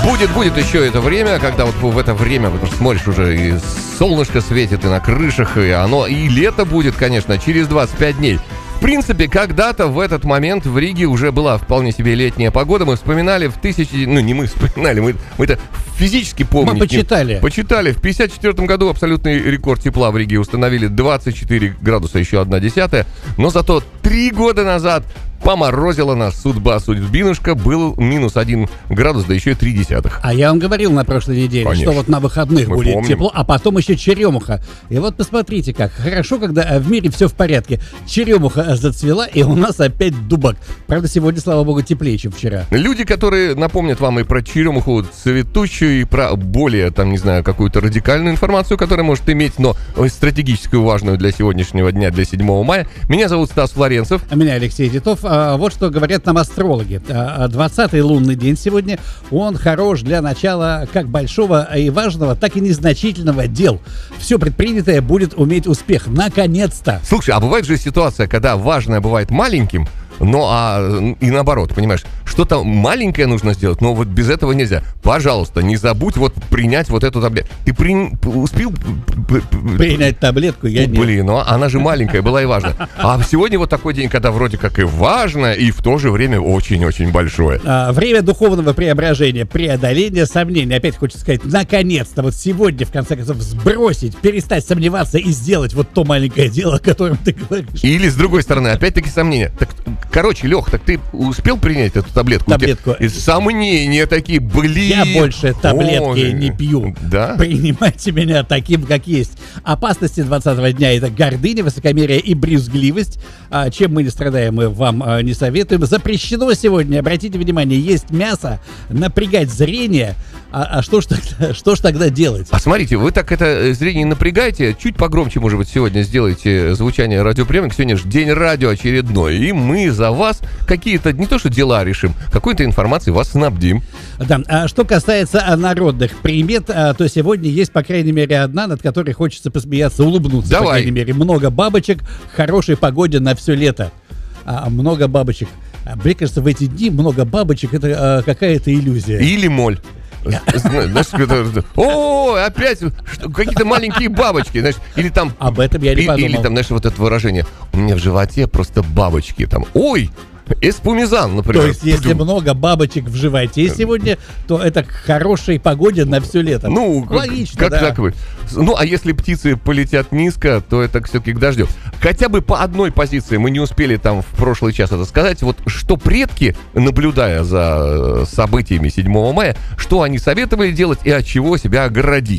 Будет еще это время, когда вот в это время, потому что смотришь, уже и солнышко светит, и на крышах, и лето будет, конечно, через 25 дней. В принципе, когда-то в этот момент в Риге уже была вполне себе летняя погода. Мы вспоминали не мы вспоминали, мы это физически помним. Мы почитали. Почитали. В 1954 году абсолютный рекорд тепла в Риге установили 24 градуса, еще 1/10. Но зато 3 года назад поморозила нас судьбинушка, был минус 1 градус, да еще и 0,3. А я вам говорил на прошлой неделе, Конечно. что вот на выходных Мы будет помним. тепло, а потом еще черемуха. И вот посмотрите как. Хорошо, когда в мире все в порядке. Черемуха зацвела, и у нас опять дубак. Правда, сегодня, слава богу, теплее, чем вчера. Люди, которые напомнят вам и про черемуху цветущую, и про более, какую-то радикальную информацию, которая может иметь, но стратегическую, важную для сегодняшнего дня, для 7 мая. Меня зовут Стас Флоренцев. А меня Алексей Титов. Вот что говорят нам астрологи. 20-й лунный день сегодня, он хорош для начала как большого и важного, так и незначительного дел. Все предпринятое будет иметь успех. Наконец-то! Слушай, а бывает же ситуация, когда важное бывает маленьким, и наоборот, понимаешь, что-то маленькое нужно сделать, но вот без этого нельзя. Пожалуйста, не забудь вот принять вот эту таблетку. Ты успел принять таблетку? Я нет. Блин, она же маленькая была и важная. А сегодня вот такой день, когда вроде как и важно, и в то же время очень-очень большое. Время духовного преображения, преодоления сомнений. Опять хочется сказать, наконец-то, вот сегодня, в конце концов, сбросить, перестать сомневаться и сделать вот то маленькое дело, о котором ты говоришь. Или, с другой стороны, опять-таки сомнения. Короче, Лех, так ты успел принять эту таблетку? И сомнения такие, Я больше таблетки не пью. Да? Принимайте меня таким, как есть. Опасности 20-го дня — это гордыня, высокомерие и брюзгливость. Чем мы не страдаем, мы вам не советуем. Запрещено сегодня, обратите внимание, есть мясо, напрягать зрение. Что ж тогда делать? А смотрите, вы так это зрение напрягаете, чуть погромче, может быть, сегодня сделайте звучание радиоприемника. Сегодня же день радио очередной, и мы за вас какие-то, не то что дела решим, какой-то информацией вас снабдим. Да, а что касается народных примет, то сегодня есть, по крайней мере, одна, над которой хочется посмеяться, улыбнуться. Давай. По крайней мере, много бабочек, хорошей погоде на все лето. Много бабочек. Мне кажется, в эти дни много бабочек — это какая-то иллюзия. Или моль. Опять какие-то маленькие бабочки, знаешь, или там... Об этом я не подумал. Или там, знаешь, вот это выражение, у меня в животе просто бабочки, там, ой, эспумизан, например. То есть, если много бабочек в животе сегодня, то это к хорошей погоде на все лето. Логично, как да. так вы? А если птицы полетят низко, то это все-таки к дождю. Хотя бы по одной позиции мы не успели там в прошлый час это сказать. Вот что предки, наблюдая за событиями 7 мая, что они советовали делать и от чего себя оградить.